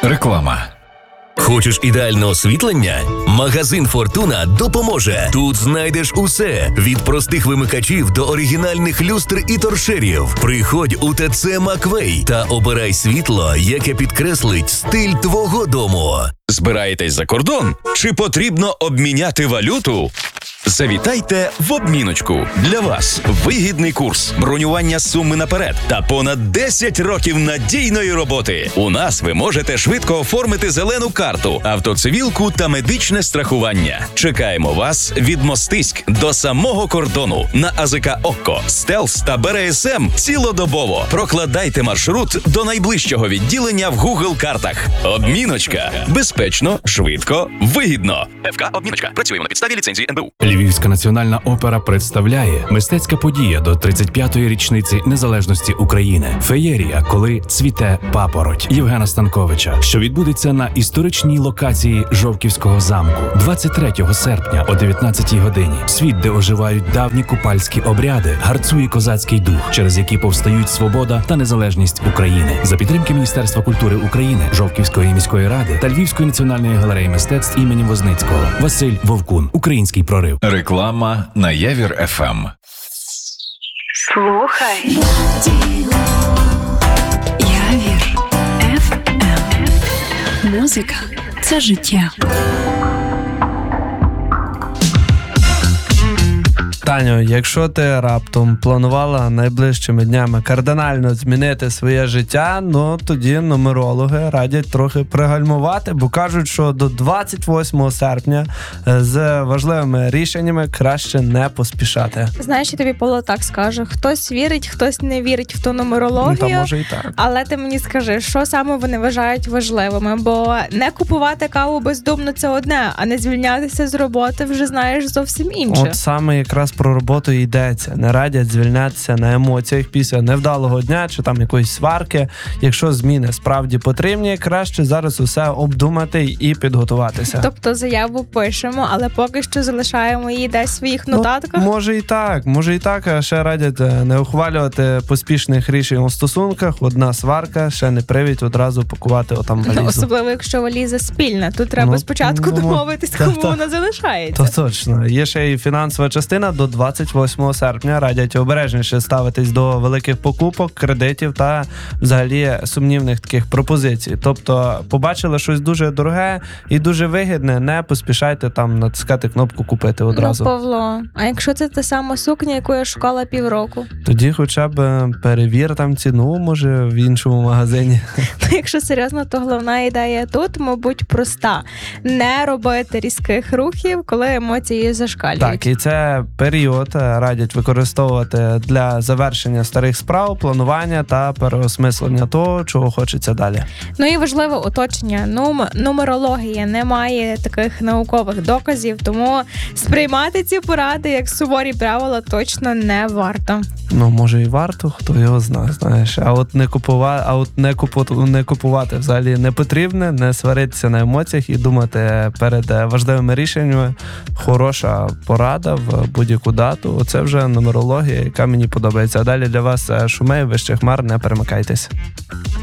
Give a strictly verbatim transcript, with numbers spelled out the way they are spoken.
Реклама. Хочеш ідеальне освітлення? Магазин «Фортуна» допоможе. Тут знайдеш усе – від простих вимикачів до оригінальних люстр і торшерів. Приходь у ТЦ «Маквей» та обирай світло, яке підкреслить стиль твого дому. Збираєтесь за кордон? Чи потрібно обміняти валюту? Завітайте в обміночку. Для вас вигідний курс, бронювання суми наперед та понад десять років надійної роботи. У нас ви можете швидко оформити зелену карту, автоцивілку та медичне страхування. Чекаємо вас від Мостиськ до самого кордону на АЗК «Окко», «Стелс» та БРСМ цілодобово. Прокладайте маршрут до найближчого відділення в Google картах. Обміночка. Безпечно, швидко, вигідно. ФК «Обміночка». Працюємо на підставі ліцензії ен бе у. Львівська національна опера представляє мистецька подія до тридцять п'ятої річниці незалежності України. Феєрія, коли цвіте папороть Євгена Станковича, що відбудеться на історичній локації Жовківського замку двадцять третього серпня о дев'ятнадцятій годині. Світ, де оживають давні купальські обряди, гарцує козацький дух, через які повстають свобода та незалежність України. За підтримки Міністерства культури України, Жовківської міської ради та Львівської національної галереї мистецтв імені Возницького. Василь Вовкун. Український прорив. Реклама на Явір еф ем. Слухай. Явір еф ем. Музика – це життя. Таню, якщо ти раптом планувала найближчими днями кардинально змінити своє життя, ну тоді нумерологи радять трохи пригальмувати, бо кажуть, що до двадцять восьмого серпня з важливими рішеннями краще не поспішати. Знаєш, я тобі, Павло, так скажу. Хтось вірить, хтось не вірить в ту нумерологію. Ну, та може і так. Але ти мені скажи, що саме вони вважають важливими? Бо не купувати каву бездумно – це одне, а не звільнятися з роботи вже знаєш зовсім інше. От саме якраз про роботу і йдеться. Не радять звільнятися на емоціях після невдалого дня чи там якоїсь сварки. Якщо зміни справді потрібні, краще зараз усе обдумати і підготуватися. Тобто заяву пишемо, але поки що залишаємо її десь в своїх нотатках? Ну, може і так, може і так, а ще радять не ухвалювати поспішних рішень у стосунках. Одна сварка, ще не привід одразу пакувати отам валізу. Ну, особливо, якщо валіза спільна. Тут треба ну, спочатку ну, домовитись, та, кому та, вона залишається. То точно. Є ще і фінансова частина. До двадцять восьмого серпня радять обережніше ставитись до великих покупок, кредитів та взагалі сумнівних таких пропозицій. Тобто побачили щось дуже дороге і дуже вигідне, не поспішайте там натискати кнопку «Купити» одразу. Ну, Павло, а якщо це та сама сукня, яку я шукала півроку? Тоді хоча б перевір там ціну, може, в іншому магазині. Ну, якщо серйозно, то головна ідея тут, мабуть, проста. Не робити різких рухів, коли емоції зашкалюють. Так, і це період радять використовувати для завершення старих справ, планування та переосмислення того, чого хочеться далі. Ну і важливе уточнення. Нум... Нумерологія не має таких наукових доказів, тому сприймати ці поради як суворі правила точно не варто. Ну, може і варто, хто його знає, знаєш. А от не купувати, а от не купувати, не купувати взагалі не потрібно, не сваритися на емоціях і думати перед важливими рішеннями. Хороша порада в будь-яку дату. Оце вже нумерологія, яка мені подобається. А далі для вас Шумей, Вище хмар, не перемикайтесь.